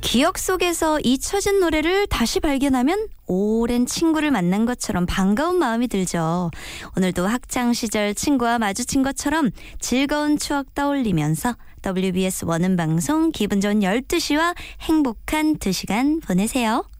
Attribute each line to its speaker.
Speaker 1: 기억 속에서 잊혀진 노래를 다시 발견하면 오랜 친구를 만난 것처럼 반가운 마음이 들죠. 오늘도 학창시절 친구와 마주친 것처럼 즐거운 추억 떠올리면서 WBS 원음방송 기분 좋은 12시와 행복한 2시간 보내세요.